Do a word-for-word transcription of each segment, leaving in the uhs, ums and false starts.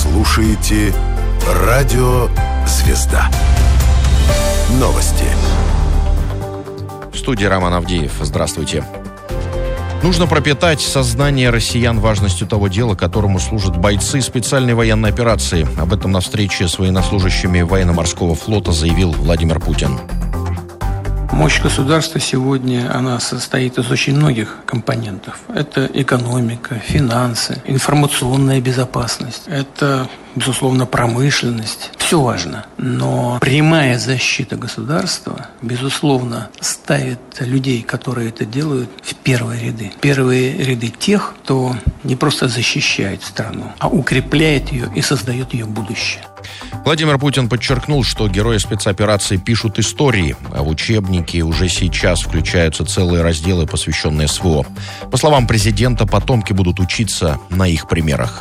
слушаете радио «Звезда». Новости. В студии Роман Авдеев. Здравствуйте. Нужно пропитать сознание россиян важностью того дела, которому служат бойцы специальной военной операции. Об этом на встрече с военнослужащими военно-морского флота заявил Владимир Путин. Мощь государства сегодня, она состоит из очень многих компонентов. Это экономика, финансы, информационная безопасность. Это, безусловно, промышленность. Все важно. Но прямая защита государства, безусловно, ставит людей, которые это делают, в первые ряды. Первые ряды тех, кто не просто защищает страну, а укрепляет ее и создает ее будущее. Владимир Путин подчеркнул, что герои спецоперации пишут истории, а в учебнике уже сейчас включаются целые разделы, посвященные СВО. По словам президента, потомки будут учиться на их примерах.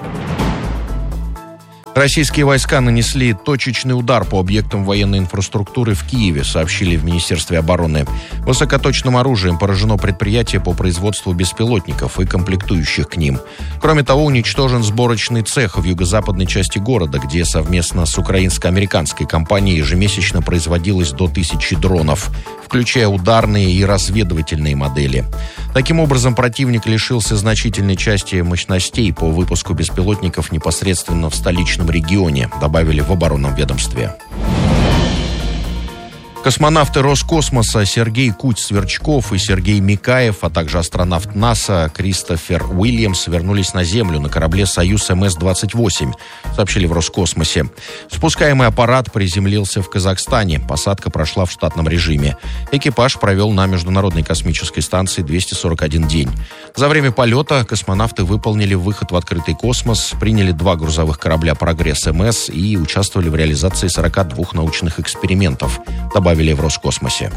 Российские войска нанесли точечный удар по объектам военной инфраструктуры в Киеве, сообщили в Министерстве обороны. Высокоточным оружием поражено предприятие по производству беспилотников и комплектующих к ним. Кроме того, уничтожен сборочный цех в юго-западной части города, где совместно с украинско-американской компанией ежемесячно производилось до тысячи дронов, включая ударные и разведывательные модели. Таким образом, противник лишился значительной части мощностей по выпуску беспилотников непосредственно в столичном регионе, добавили в оборонном ведомстве. Космонавты Роскосмоса Сергей Куть-Сверчков и Сергей Микаев, а также астронавт НАСА Кристофер Уильямс вернулись на Землю на корабле «Союз эм эс двадцать восемь», сообщили в Роскосмосе. Спускаемый аппарат приземлился в Казахстане. Посадка прошла в штатном режиме. Экипаж провел на Международной космической станции двести сорок один день. За время полета космонавты выполнили выход в открытый космос, приняли два грузовых корабля «Прогресс-МС» и участвовали в реализации сорока двух научных экспериментов, добавили в Роскосмосе.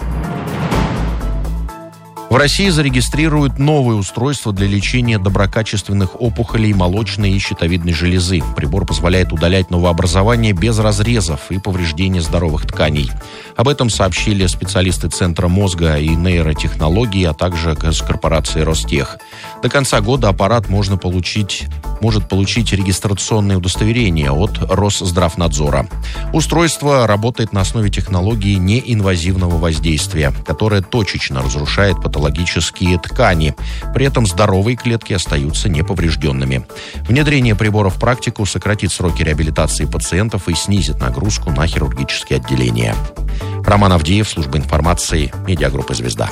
В России зарегистрируют новое устройство для лечения доброкачественных опухолей молочной и щитовидной железы. Прибор позволяет удалять новообразования без разрезов и повреждения здоровых тканей. Об этом сообщили специалисты Центра мозга и нейротехнологий, а также корпорации Ростех. До конца года аппарат можно получить, может получить регистрационное удостоверение от Росздравнадзора. Устройство работает на основе технологии неинвазивного воздействия, которая точечно разрушает патологические ткани. При этом здоровые клетки остаются неповрежденными. Внедрение прибора в практику сократит сроки реабилитации пациентов и снизит нагрузку на хирургические отделения. Роман Авдеев, служба информации, медиагруппа «Звезда».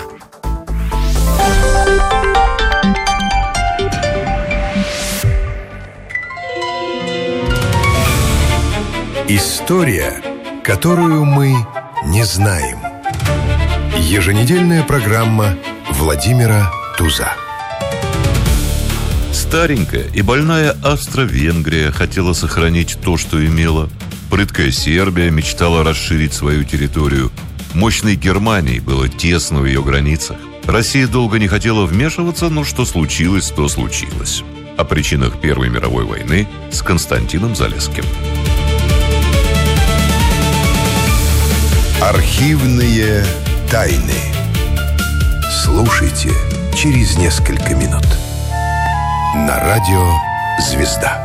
История, которую мы не знаем. Еженедельная программа Владимира Туза. Старенькая и больная Австро-Венгрия хотела сохранить то, что имела. Прыткая Сербия мечтала расширить свою территорию. Мощной Германии было тесно в ее границах. Россия долго не хотела вмешиваться, но что случилось, то случилось. О причинах Первой мировой войны с Константином Залесским. Архивные тайны. Слушайте через несколько минут. На радио «Звезда».